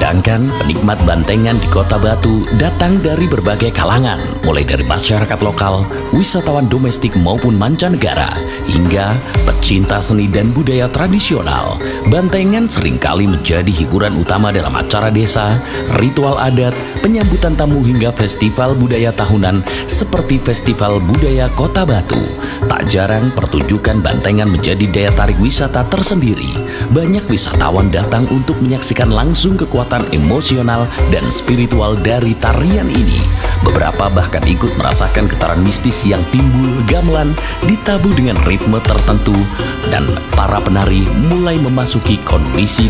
Sedangkan penikmat bantengan di Kota Batu datang dari berbagai kalangan, mulai dari masyarakat lokal, wisatawan domestik maupun mancanegara, hingga pecinta seni dan budaya tradisional. Bantengan seringkali menjadi hiburan utama dalam acara desa, ritual adat, penyambutan tamu hingga festival budaya tahunan seperti Festival Budaya Kota Batu. Tak jarang pertunjukan bantengan menjadi daya tarik wisata tersendiri. Banyak wisatawan datang untuk menyaksikan langsung kekuatan emosional dan spiritual dari tarian ini. Beberapa bahkan ikut merasakan getaran mistis yang timbul gamelan ditabuh dengan ritme tertentu, dan para penari mulai memasuki kondisi